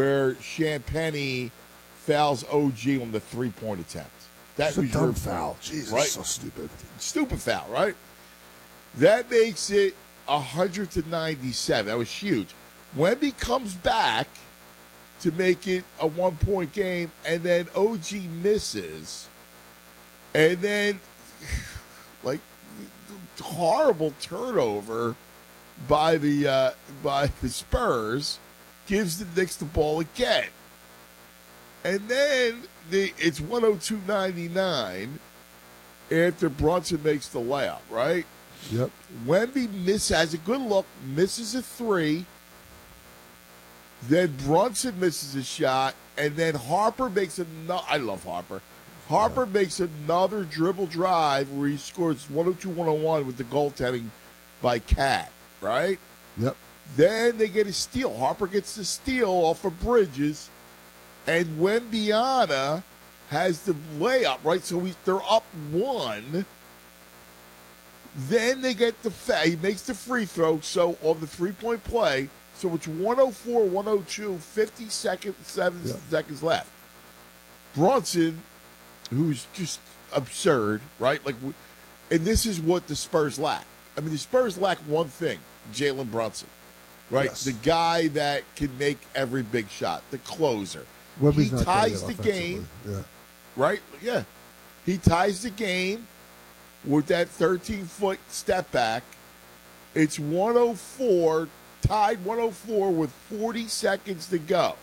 where Champagny fouls OG on the three-point attempt. That It's a was dumb your foul. point, Jesus, right? so stupid. Stupid foul, right? That makes it 100-97. That was huge. Wemby comes back to make it a one-point game, and then OG misses, and then like horrible turnover by the Spurs gives the Knicks the ball again, and then it's 102-99 after Brunson makes the layup, right? Yep. Wemby has a good look, misses a three. Then Brunson misses a shot, and then Harper makes another. I love Harper. Harper makes another dribble drive where he scores 102-101 with the goaltending by Cat, right? Yep. Then they get a steal. Harper gets the steal off of Bridges, and Wembiana has the layup, right? So they're up one. Then they get he makes the free throw, so on the three-point play, so it's 104-102, 50 seconds, 7 seconds left. Brunson, who's just absurd, right? And this is what the Spurs lack. I mean, the Spurs lack one thing, Jalen Brunson, right? Yes. The guy that can make every big shot, the closer. Wemby's He not ties there the yet game, offensively. right? Yeah. He ties the game with that 13-foot step back. It's 104, tied 104 with 40 seconds to go.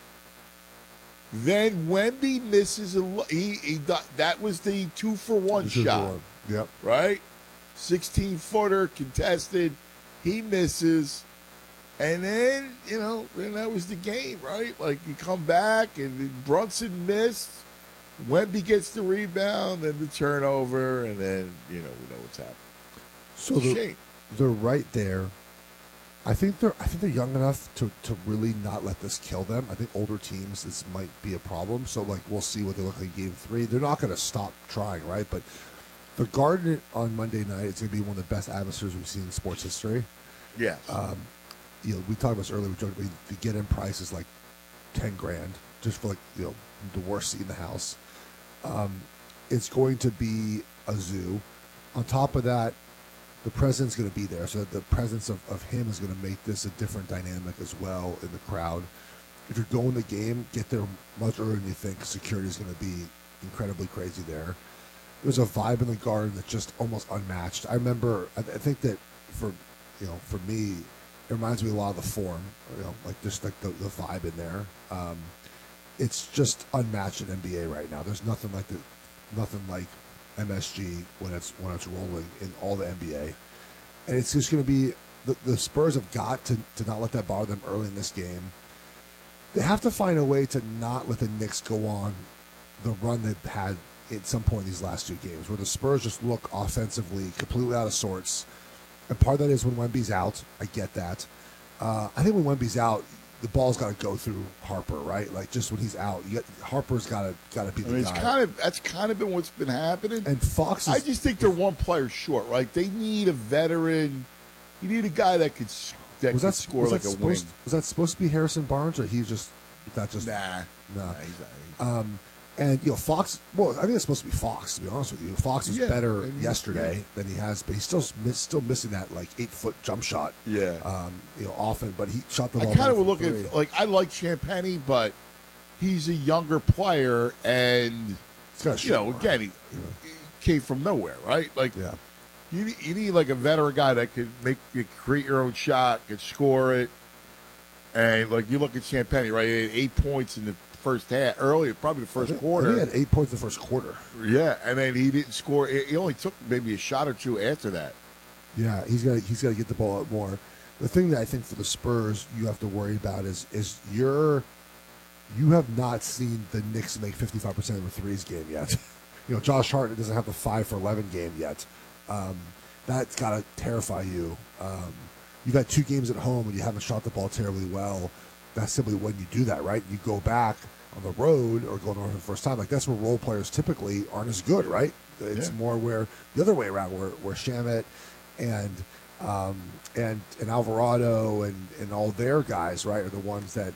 Then Wemby misses that was the 2-for-1 shot. Yep. Right? 16-footer contested. He misses. And then, then that was the game, right? Like, you come back, and then Brunson missed. Wemby gets the rebound, then the turnover, and then, we know what's happening. So they're right there. I think they're young enough to really not let this kill them. I think older teams, this might be a problem. So, we'll see what they look like in Game 3. They're not going to stop trying, right? But the Garden on Monday night is going to be one of the best atmospheres we've seen in sports history. Yes. We talked about this earlier. We joked the get-in price is like $10,000 just for the worst seat in the house. It's going to be a zoo. On top of that, the president's going to be there, so the presence of him is going to make this a different dynamic as well in the crowd. If you're going to the game, get there much earlier than you think. Security is going to be incredibly crazy there. There's a vibe in the Garden that's just almost unmatched. I remember, I think that for me, it reminds me a lot of the Forum, the vibe in there. It's just unmatched in NBA right now. There's nothing like MSG when it's rolling in all the NBA, and it's just going to be the Spurs have got to not let that bother them early in this game. They have to find a way to not let the Knicks go on the run they've had at some point in these last two games, where the Spurs just look offensively completely out of sorts. And part of that is when Wemby's out. I get that. I think when Wemby's out, the ball's got to go through Harper, right? Just when he's out, Harper's got to be the guy. That's kind of been what's been happening. And Fox, I just think they're one player short, right? They need a veteran. You need a guy that could score like a wing. Was that supposed to be Harrison Barnes, or he's just that just nah? He's and Fox. Well, I think it's supposed to be Fox. To be honest with you, Fox was better yesterday than he has, but he's still missing that 8-foot jump shot. Yeah. Often, but he shot the ball. I kind of would look at I like Champagny, but he's a younger player, and again, he came from nowhere, right? You need a veteran guy that could create your own shot, could score it, and you look at Champagny, right? He had 8 points in the first half, earlier, probably the first quarter. He had 8 points in the first quarter. Yeah, and then he didn't score. He only took maybe a shot or two after that. Yeah, he's got to get the ball out more. The thing that I think for the Spurs you have to worry about is you have not seen the Knicks make 55% of the threes game yet. Josh Hart doesn't have the 5 for 11 game yet. That's got to terrify you. You've had 2 games at home and you haven't shot the ball terribly well. That's simply when you do that, right? You go back on the road or going over the first time. That's where role players typically aren't as good, right? It's more where the other way around, where Shamet and Alvarado and all their guys, right, are the ones that